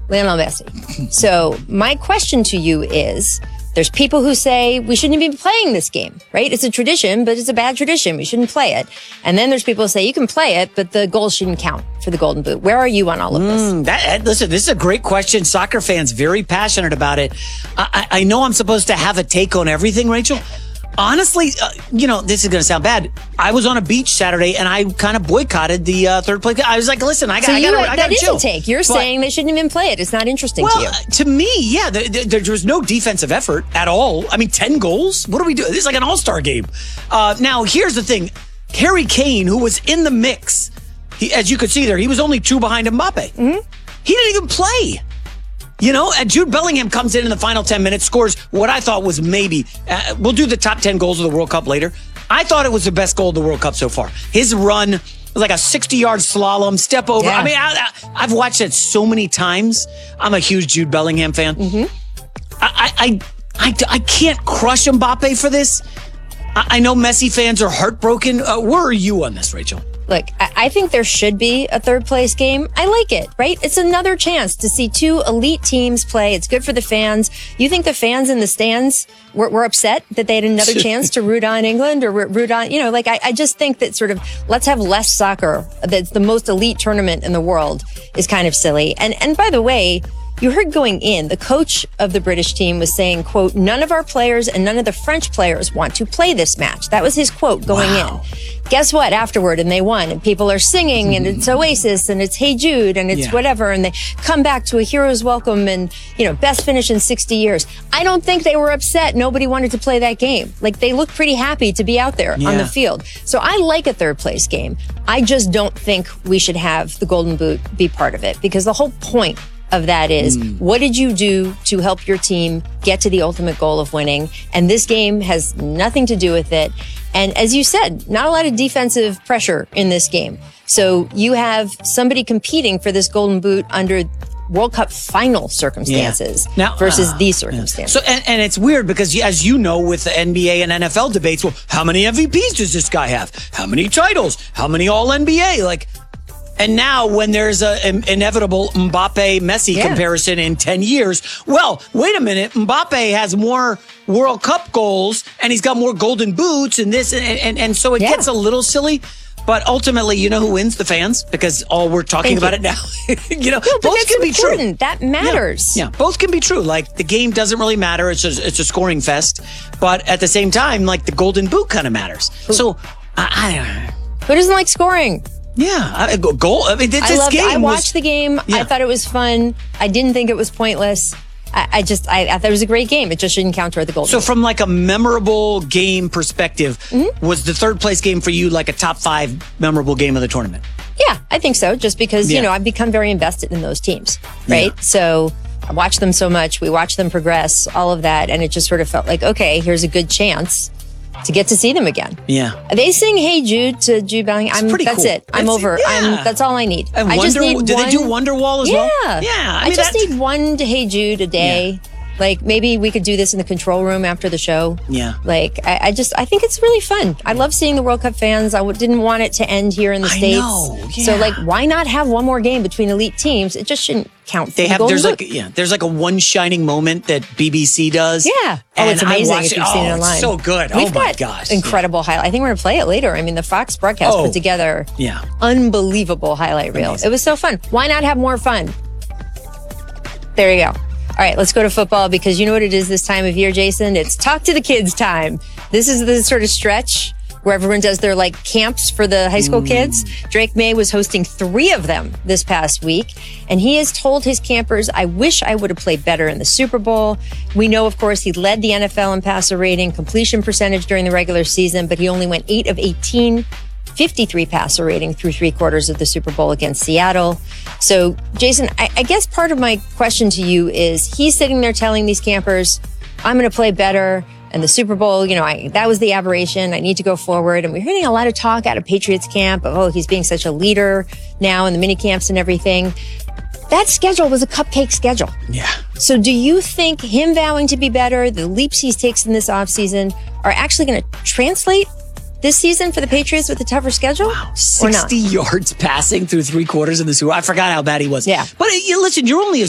Lionel Messi. So my question to you is, there's people who say we shouldn't be playing this game, right? It's a tradition, but it's a bad tradition. We shouldn't play it. And then there's people who say you can play it, but the goals shouldn't count for the Golden Boot. Where are you on all of this? Listen, this is a great question. Soccer fans very passionate about it. I know I'm supposed to have a take on everything, Rachel. Honestly, this is going to sound bad. I was on a beach Saturday and I kind of boycotted the third place. I was like, listen, I got to chill. That is a take. You're saying they shouldn't even play it. It's not interesting to you. To me, yeah, there was no defensive effort at all. I mean, 10 goals? What are we doing? This is like an all-star game. Now, here's the thing. Harry Kane, who was in the mix, as you could see there, he was only 2 behind Mbappe. Mm-hmm. He didn't even play. And Jude Bellingham comes in the final 10 minutes, scores what I thought was maybe, we'll do the top 10 goals of the World Cup later. I thought it was the best goal of the World Cup so far. His run was like a 60-yard slalom, step over. Yeah. I mean, I've watched it so many times. I'm a huge Jude Bellingham fan. Mm-hmm. I can't crush Mbappe for this. I know Messi fans are heartbroken. Where are you on this, Rachel? Look, I think there should be a third place game. I like it, right? It's another chance to see 2 elite teams play. It's good for the fans. You think the fans in the stands were upset that they had another chance to root on England or root on, I just think that sort of let's have less soccer. That's the most elite tournament in the world is kind of silly. And by the way, you heard going in, the coach of the British team was saying, quote, none of our players and none of the French players want to play this match. That was his quote going in. Guess what? Afterward, and they won, and people are singing, and it's Oasis, and it's Hey Jude, and it's whatever, and they come back to a hero's welcome, and, best finish in 60 years. I don't think they were upset. Nobody wanted to play that game. Like, they looked pretty happy to be out there on the field. So I like a third place game. I just don't think we should have the Golden Boot be part of it, because the whole point of that is, what did you do to help your team get to the ultimate goal of winning? And this game has nothing to do with it. And as you said, not a lot of defensive pressure in this game. So you have somebody competing for this Golden Boot under World Cup final circumstances versus these circumstances. So, and it's weird because, as you know, with the NBA and NFL debates, well, how many MVPs does this guy have? How many titles? How many All-NBA? And now when there's an inevitable Mbappe-Messi comparison in 10 years, well, wait a minute, Mbappe has more World Cup goals and he's got more Golden Boots and this, and so it gets a little silly. But ultimately, you know who wins? The fans, because we're talking about it now. Both can be true. That matters. Yeah, both can be true. Like, the game doesn't really matter. It's a scoring fest. But at the same time, like, the Golden Boot kind of matters. So, I don't know. Who doesn't like scoring? Yeah, goal. I mean, I watched the game. Yeah. I thought it was fun. I didn't think it was pointless. I thought it was a great game. It just shouldn't count toward the Golden Boot. So from like a memorable game perspective, was the third place game for you like a top 5 memorable game of the tournament? Yeah, I think so. Just because, I've become very invested in those teams, right? Yeah. So I watched them so much. We watched them progress, all of that. And it just sort of felt like, okay, here's a good chance to get to see them again. Yeah. They sing Hey Jude to Jude Bellingham. That's cool. I'm over. That's all I need. And I just need one. Did they do Wonderwall as well? Yeah. I just need one to Hey Jude a day. Yeah. Like, maybe we could do this in the control room after the show. Yeah. Like, I think it's really fun. I love seeing the World Cup fans. I didn't want it to end here in the States. Know. Yeah. So, like, why not have one more game between elite teams? It just shouldn't count for the Golden Boot. There's like a one shining moment that BBC does. Yeah. It's amazing if you've seen it online. It's so good. We've my got gosh. Incredible highlight. I think we're going to play it later. I mean, the Fox broadcast put together unbelievable highlight reel. It was so fun. Why not have more fun? There you go. All right, let's go to football, because you know what it is this time of year, Jason? It's Talk to the Kids time. This is the sort of stretch where everyone does their camps for the high school kids. Drake May was hosting 3 of them this past week, and he has told his campers, I wish I would have played better in the Super Bowl. We know, of course, he led the NFL in passer rating, completion percentage during the regular season, but he only went 8 of 18, 53 passer rating through 3/4 of the Super Bowl against Seattle. So, Jason, I guess part of my question to you is, he's sitting there telling these campers, I'm going to play better. And the Super Bowl, that was the aberration. I need to go forward. And we're hearing a lot of talk out of Patriots camp of, he's being such a leader now in the mini camps and everything. That schedule was a cupcake schedule. Yeah. So do you think him vowing to be better, the leaps he takes in this offseason, are actually going to translate this season for the Patriots with a tougher schedule? Wow, 60 yards passing through 3/4 in the Super Bowl. I forgot how bad he was. Yeah. But listen, you're only